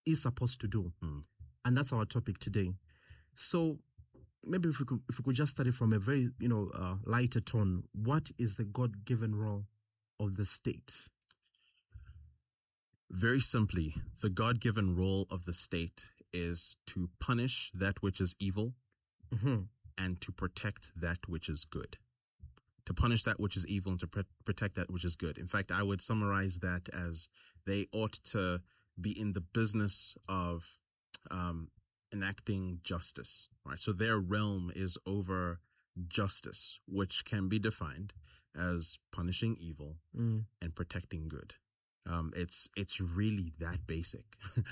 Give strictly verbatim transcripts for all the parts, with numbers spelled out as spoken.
is supposed to do. Mm. And that's our topic today. So maybe if we could, if we could just study from a very, you know, uh, lighter tone, what is the God-given role of the state? Very simply, the God-given role of the state is to punish that which is evil Mm-hmm. and to protect that which is good. To punish that which is evil and to pr- protect that which is good. In fact, I would summarize that as they ought to be in the business of um, enacting justice. Right? So their realm is over justice, which can be defined as punishing evil Mm. and protecting good. Um, it's it's really that basic.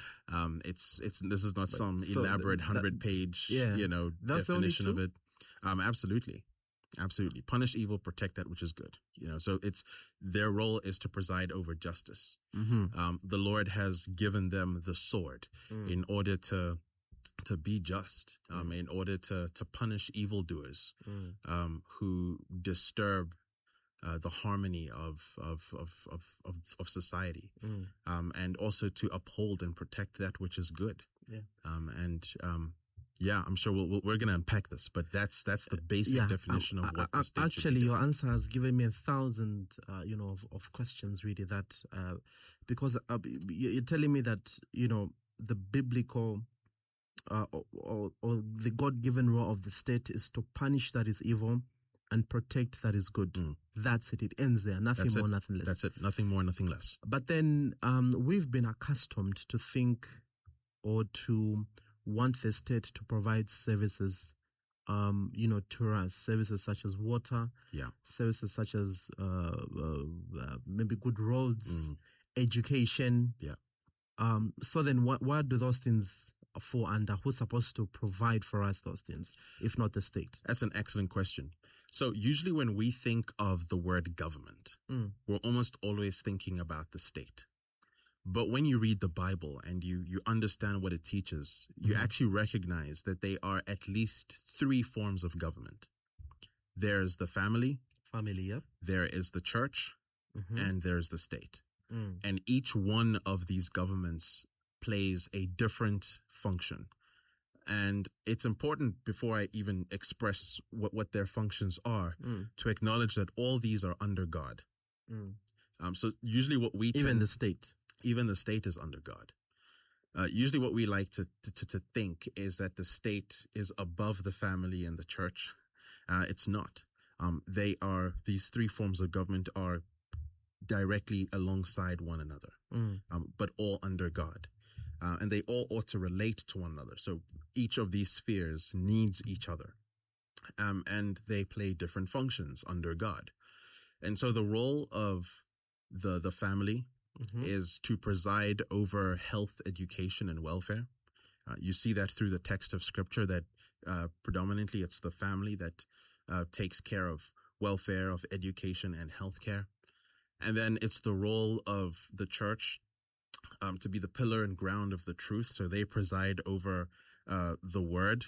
um, it's it's this is not But some so elaborate th- hundred page yeah, you know that's the only definition of two? it. Um, absolutely, absolutely. Punish evil, protect that which is good. You know, so it's their role is to preside over justice. Mm-hmm. Um, the Lord has given them the sword Mm. in order to to be just. Um, Mm. in order to to punish evildoers Mm. um, who disturb Uh, the harmony of of of of of, of society, Mm. um, and also to uphold and protect that which is good. Yeah. Um, and um, yeah, I'm sure we'll, we'll, we're going to unpack this, but that's that's the basic Yeah, definition um, of what I- the I- state should actually, be your doing. answer has given me a thousand, uh, you know, of, of questions really. That uh, because uh, you- you're telling me that you know the biblical uh, or, or, or the God-given role of the state is to punish that is evil and protect that is good. Mm. That's it. It ends there. Nothing That's more, it. nothing less. That's it. Nothing more, nothing less. But then um, we've been accustomed to think or to want the state to provide services, um, you know, to us, services such as water, Yeah. services such as uh, uh, uh, maybe good roads, Mm. education. Yeah. Um, so then what, what do those things fall under? Who's supposed to provide for us those things, if not the state? That's an excellent question. So usually when we think of the word government, Mm. we're almost always thinking about the state. But when you read the Bible and you, you understand what it teaches, you Mhm. actually recognize that they are at least three forms of government. There's the family, Family, yep. there is the church, Mhm. and there's the state. Mm. And each one of these governments plays a different function. And it's important, before I even express what, what their functions are, Mm. to acknowledge that all these are under God. Mm. Um, so usually what we Even tend, the state. even the state is under God. Uh, usually what we like to, to, to think is that the state is above the family and the church. Uh, it's not. Um, they are, these three forms of government are directly alongside one another, Mm. um, but all under God. Uh, and they all ought to relate to one another. So each of these spheres needs each other. Um, and they play different functions under God. And so the role of the, the family Mhm. is to preside over health, education, and welfare. Uh, you see that through the text of scripture that uh, predominantly it's the family that uh, takes care of welfare, of education, and healthcare. And then it's the role of the church um, to be the pillar and ground of the truth. So they preside over uh, the word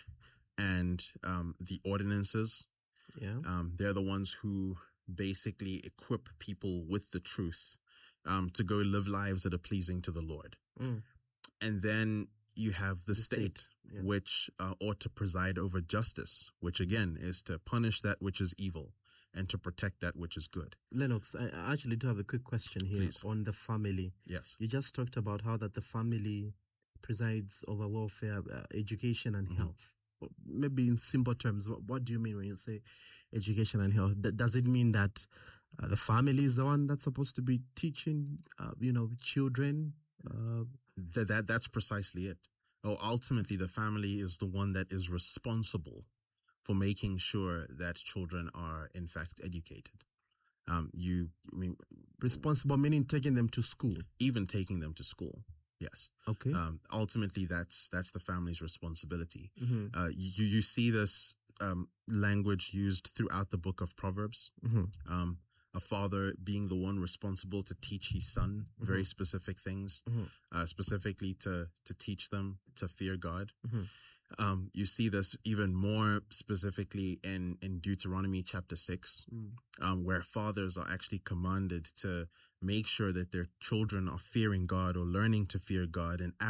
and um, the ordinances. Yeah. Um, they're the ones who basically equip people with the truth um, to go live lives that are pleasing to the Lord. Mm. And then you have the, The state, state, yeah. which uh, ought to preside over justice, which again is to punish that which is evil and to protect that which is good. Lennox, I I actually do have a quick question here Please. on the family. Yes. You just talked about how that the family presides over welfare, uh, education, and Mhm. health. Maybe in simple terms, what, what do you mean when you say education and health? Th- Does it mean that uh, the family is the one that's supposed to be teaching, uh, you know, children? Uh, That, that that's precisely it. Oh, ultimately, the family is the one that is responsible for making sure that children are in fact educated. Um, you, I mean, responsible meaning taking them to school. even taking them to school. Yes. Okay. Um, ultimately, that's that's the family's responsibility. hmm Uh, you you see this um, language used throughout the book of Proverbs. hmm Um, a father being the one responsible to teach his son very specific things, Mhm. uh, specifically to to teach them to fear God. Mhm. Um, you see this even more specifically in in Deuteronomy chapter six, Mm. um, where fathers are actually commanded to make sure that their children are fearing God or learning to fear God and